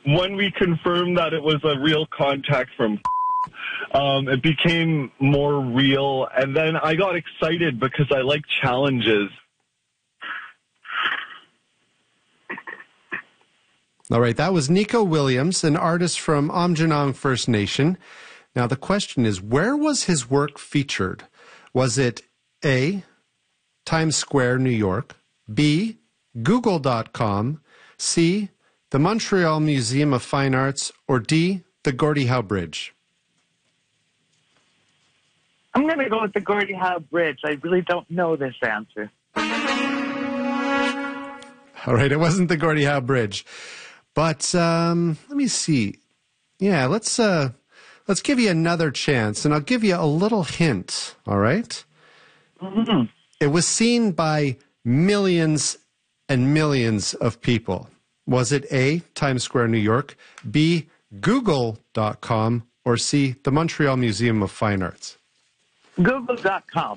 when we confirmed that it was a real contact from it became more real, and then I got excited because I like challenges. All right, that was Nico Williams, an artist from Aamjiwnaang First Nation. Now the question is, where was his work featured? Was it A, Times Square, New York, B, Google.com, C, the Montreal Museum of Fine Arts, or D, the Gordie Howe Bridge? I'm going to go with the Gordie Howe Bridge. I really don't know this answer. All right, it wasn't the Gordie Howe Bridge. But let me see. Yeah, let's give you another chance, and I'll give you a little hint, all right? Mm-hmm. It was seen by millions and millions of people. Was it A, Times Square, New York, B, Google.com, or C, the Montreal Museum of Fine Arts? Google.com.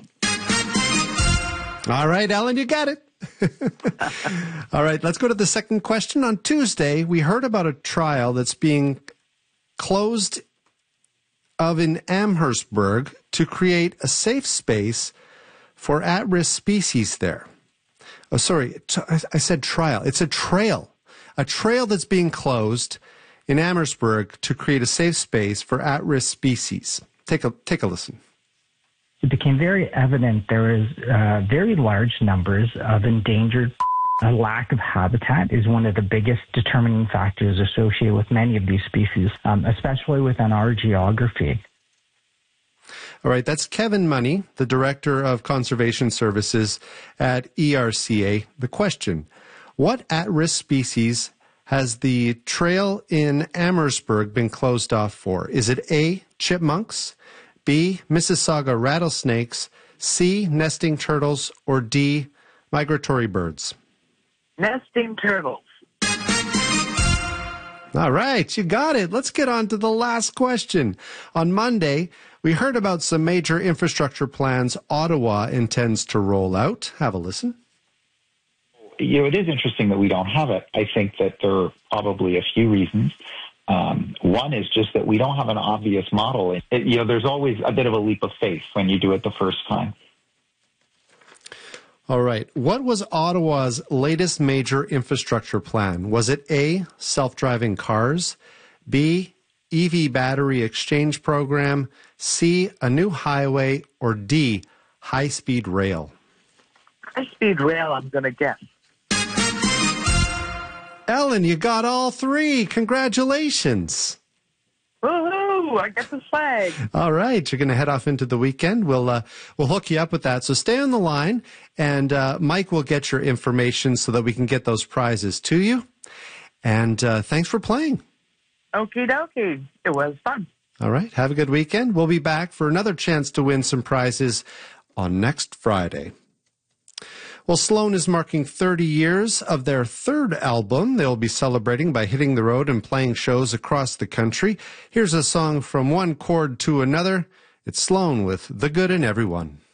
All right, Ellen, you got it. All right, let's go to the second question. On Tuesday, we heard about a trial that's being closed of in Amherstburg to create a safe space for at-risk species there. Oh, sorry, I said trial. It's a trail. A trail that's being closed in Amherstburg to create a safe space for at-risk species. Take a listen. It became very evident there was very large numbers of endangered. A lack of habitat is one of the biggest determining factors associated with many of these species, especially within our geography. All right, that's Kevin Money, the Director of Conservation Services at ERCA. The question, what at-risk species has the trail in Amherstburg been closed off for? Is it A, chipmunks, B, Mississauga rattlesnakes, C, nesting turtles, or D, migratory birds? Nesting turtles. All right, you got it. Let's get on to the last question. On Monday, we heard about some major infrastructure plans Ottawa intends to roll out. Have a listen. You know, it is interesting that we don't have it. I think that there are probably a few reasons. One is just that we don't have an obvious model. There's always a bit of a leap of faith when you do it the first time. All right. What was Ottawa's latest major infrastructure plan? Was it A, self-driving cars, B, EV battery exchange program, C, a new highway, or D, high-speed rail? High-speed rail, I'm going to guess. Ellen, you got all three. Congratulations. Woohoo! I get the flag. All right. You're going to head off into the weekend. We'll hook you up with that. So stay on the line, and Mike will get your information so that we can get those prizes to you. And thanks for playing. Okie dokie. It was fun. All right. Have a good weekend. We'll be back for another chance to win some prizes on next Friday. Well, Sloan is marking 30 years of their third album. They'll be celebrating by hitting the road and playing shows across the country. Here's a song from one chord to another. It's Sloan with The Good in Everyone.